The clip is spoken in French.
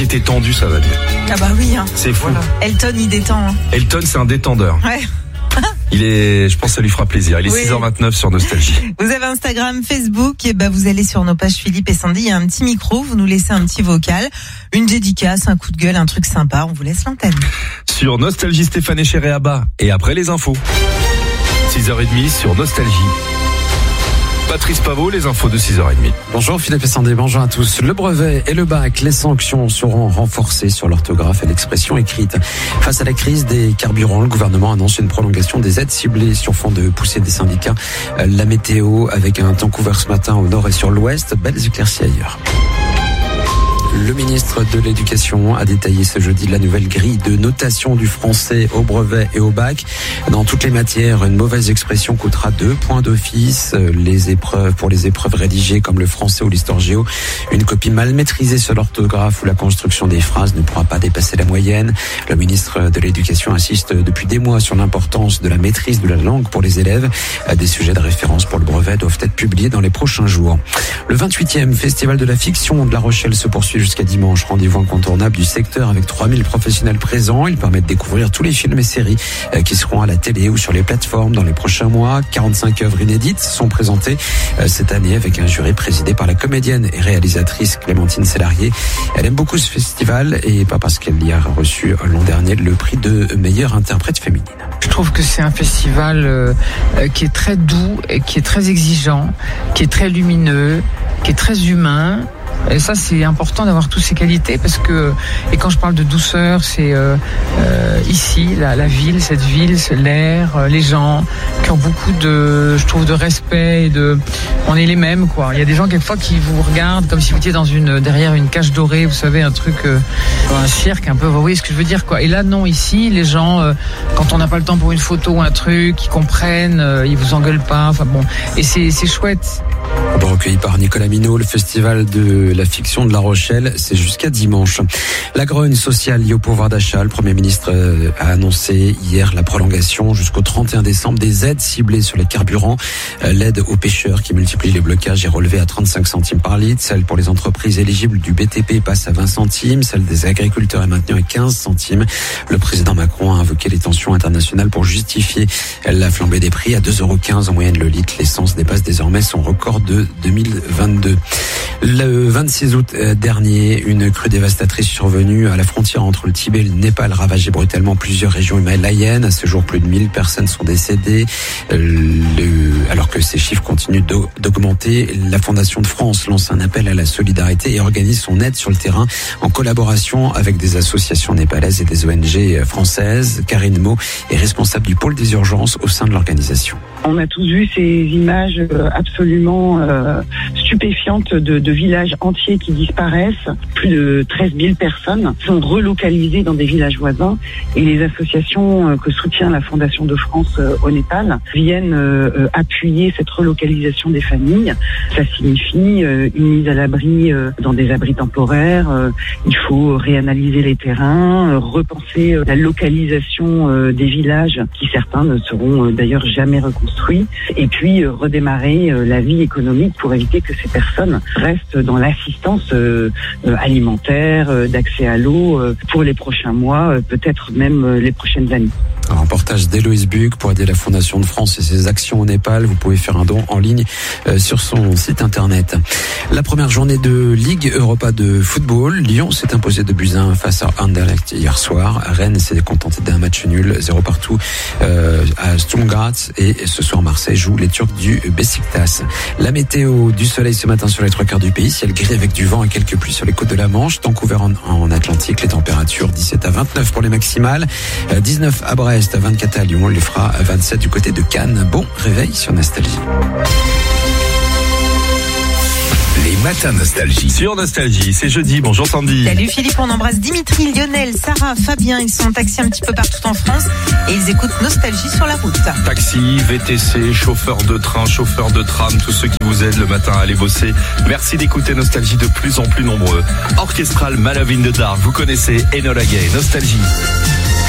j'étais tendu, ça va bien. Ah bah oui. Hein. C'est fou. Voilà. Elton, il détend. Hein. Elton, c'est un détendeur. Ouais. Je pense que ça lui fera plaisir. Il est 6h29 sur Nostalgie. Vous avez Instagram, Facebook, et vous allez sur nos pages Philippe et Sandy, il y a un petit micro, vous nous laissez un petit vocal, une dédicace, un coup de gueule, un truc sympa, on vous laisse l'antenne. Sur Nostalgie, Stéphane et Chéréaba. Et après les infos. 6h30 sur Nostalgie. Patrice Pavot, les infos de 6h30. Bonjour Philippe et Sandy, bonjour à tous. Le brevet et le bac, les sanctions seront renforcées sur l'orthographe et l'expression écrite. Face à la crise des carburants, le gouvernement annonce une prolongation des aides ciblées sur fond de poussée des syndicats. La météo avec un temps couvert ce matin au nord et sur l'ouest, belles éclaircies ailleurs. Le ministre de l'Éducation a détaillé ce jeudi la nouvelle grille de notation du français au brevet et au bac. Dans toutes les matières, une mauvaise expression coûtera 2 points d'office. Pour les épreuves rédigées comme le français ou l'histoire géo, une copie mal maîtrisée sur l'orthographe ou la construction des phrases ne pourra pas dépasser la moyenne. Le ministre de l'Éducation insiste depuis des mois sur l'importance de la maîtrise de la langue pour les élèves. Des sujets de référence pour le brevet doivent être publiés dans les prochains jours. Le 28e Festival de la fiction de La Rochelle se poursuit jusqu'à dimanche. Rendez-vous incontournable du secteur avec 3000 professionnels présents. Il permet de découvrir tous les films et séries qui seront à la télé ou sur les plateformes dans les prochains mois. 45 œuvres inédites sont présentées cette année avec un jury présidé par la comédienne et réalisatrice Clémentine Sélarié. Elle aime beaucoup ce festival et pas parce qu'elle y a reçu l'an dernier le prix de meilleure interprète féminine. Je trouve que c'est un festival qui est très doux, et qui est très exigeant, qui est très lumineux, qui est très humain. Et ça, c'est important d'avoir toutes ces qualités parce que, et quand je parle de douceur, c'est ici, la ville, cette ville, c'est l'air, les gens qui ont beaucoup de, je trouve, de respect et on est les mêmes, quoi. Il y a des gens, quelquefois, qui vous regardent comme si vous étiez derrière une cage dorée, vous savez, un truc, un cirque, un peu, vous voyez ce que je veux dire, quoi. Et là, non, ici, les gens, quand on n'a pas le temps pour une photo ou un truc, ils comprennent, ils vous engueulent pas, enfin bon. Et c'est chouette. Recueilli par Nicolas Minot, le festival de la fiction de La Rochelle, c'est jusqu'à dimanche. La grogne sociale liée au pouvoir d'achat, le Premier ministre a annoncé hier la prolongation jusqu'au 31 décembre des aides ciblées sur les carburants. L'aide aux pêcheurs qui multiplie les blocages est relevée à 35 centimes par litre. Celle pour les entreprises éligibles du BTP passe à 20 centimes. Celle des agriculteurs est maintenue à 15 centimes. Le président Macron a invoqué les tensions internationales pour justifier la flambée des prix. À 2,15 € en moyenne le litre, l'essence dépasse désormais son record de 2022. Le 26 août dernier, une crue dévastatrice survenue à la frontière entre le Tibet et le Népal ravagé brutalement plusieurs régions himalayennes. À ce jour, plus de 1000 personnes sont décédées. Alors que ces chiffres continuent d'augmenter, la Fondation de France lance un appel à la solidarité et organise son aide sur le terrain en collaboration avec des associations népalaises et des ONG françaises. Karine Mo est responsable du pôle des urgences au sein de l'organisation. On a tous vu ces images absolument stupéfiantes de villages entiers qui disparaissent. Plus de 13 000 personnes sont relocalisées dans des villages voisins et les associations que soutient la Fondation de France au Népal viennent appuyer cette relocalisation des familles. Ça signifie une mise à l'abri dans des abris temporaires. Il faut réanalyser les terrains, repenser la localisation des villages qui certains ne seront d'ailleurs jamais reconstruits. Et puis redémarrer la vie économique pour éviter que ces personnes restent dans l'assistance alimentaire, d'accès à l'eau pour les prochains mois, peut-être même les prochaines années. Un reportage d'Héloïse Buc pour aider la Fondation de France et ses actions au Népal. Vous pouvez faire un don en ligne sur son site internet. La première journée de Ligue Europa de football, Lyon s'est imposé de buts 1 face à Anderlecht hier soir. Rennes s'est contenté d'un match nul, 0 partout à Stuttgart. Et ce soir, Marseille joue les Turcs du Beşiktaş. La météo, du soleil ce matin sur les 3 quarts du pays, ciel gris avec du vent et quelques pluies sur les côtes de la Manche. Temps couvert en Atlantique, les températures 17 à 29 pour les maximales, 19 à Brest, à 24 à Lyon, on les fera à 27 du côté de Cannes. Bon réveil sur Nostalgie. Les matins Nostalgie. Sur Nostalgie, c'est jeudi. Bonjour Sandy. Salut Philippe, on embrasse Dimitri, Lionel, Sarah, Fabien. Ils sont taxis un petit peu partout en France et ils écoutent Nostalgie sur la route. Taxi, VTC, chauffeur de train, chauffeur de tram, tous ceux qui vous aident le matin à aller bosser. Merci d'écouter Nostalgie de plus en plus nombreux. Orchestral, Man of in the Dark, vous connaissez Enola Gay, Nostalgie.